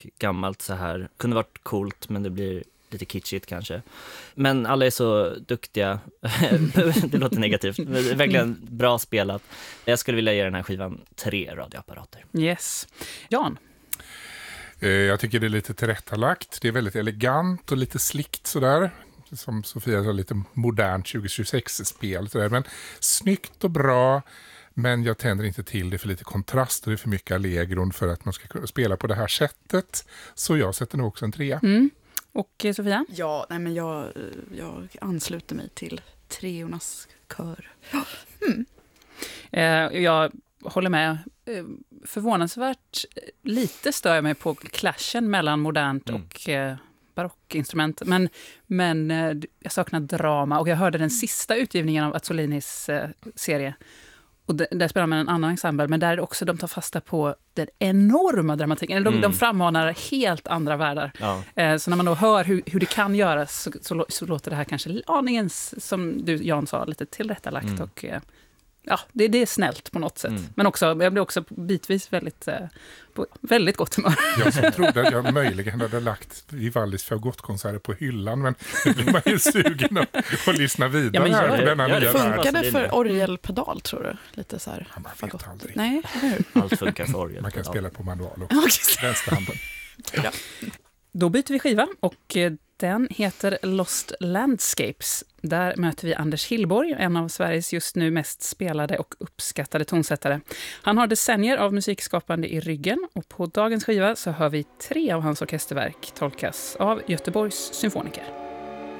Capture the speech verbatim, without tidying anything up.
gammalt så här. Kunde varit coolt, men det blir lite kitschigt kanske. Men alla är så duktiga. Det låter negativt, men det är verkligen bra spelat. Jag skulle vilja ge den här skivan tre radioapparater. Yes. Jan? Jag tycker det är lite tillrättalagt. Det är väldigt elegant och lite slickt sådär. Som Sofia sa, lite modernt tjugo tjugosex-spel. Sådär. Men snyggt och bra. Men jag tänder inte till det för lite kontrast. Och det är för mycket allegron för att man ska kunna spela på det här sättet. Så jag sätter nog också en trea. Mm. Och eh, Sofia? Ja, nej men jag, jag ansluter mig till treornas kör. Mm. Eh, jag håller med. Förvånansvärt lite stör jag mig på clashen mellan modernt mm. och eh, barockinstrument. Men, men eh, jag saknar drama. Och jag hörde den sista utgivningen av Azzolinis eh, serie. Och d- där spelar man en annan ensemble. Men där är också de tar fasta på den enorma dramatiken. Eller de, mm. de frammanar helt andra världar. Ja. Eh, så när man då hör hur, hur det kan göras så, så, så låter det här kanske aningen, som du Jan sa, lite tillrättalagt mm. och... Eh, Ja, det, det är snällt på något sätt. Mm. Men också, jag blir också bitvis väldigt, eh, på väldigt gott humör. Jag som trodde att jag möjligen hade lagt Vivaldis Fagottkonserter på hyllan, men nu blir man ju sugen att, att lyssna vidare ja, här på det, denna nya det. värld. Funkar det för orgelpedal, tror du? Lite så här. Ja, man vet aldrig. Nej, allt funkar för orgelpedal. Man kan spela på manual också. Vänsterhanden. Ja. Då byter vi skiva och den heter Lost Landscapes. Där möter vi Anders Hillborg, en av Sveriges just nu mest spelade och uppskattade tonsättare. Han har decennier av musikskapande i ryggen och på dagens skiva så hör vi tre av hans orkesterverk tolkas av Göteborgs symfoniker.